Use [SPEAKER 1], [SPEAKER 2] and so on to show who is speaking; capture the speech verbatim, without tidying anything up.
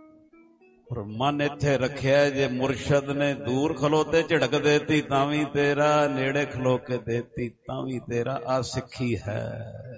[SPEAKER 1] ਪਰ ਮਨ ਇੱਥੇ ਰੱਖਿਆ, ਜੇ ਮੁਰਸ਼ਦ ਨੇ ਦੂਰ ਖਲੋਤੇ ਝੜਕ ਦੇਤੀ ਤਾਂ ਵੀ ਤੇਰਾ, ਨੇੜੇ ਖਲੋ ਕੇ ਦੇਤੀ ਤਾਂ ਵੀ ਤੇਰਾ। ਆ ਸਿੱਖੀ ਹੈ।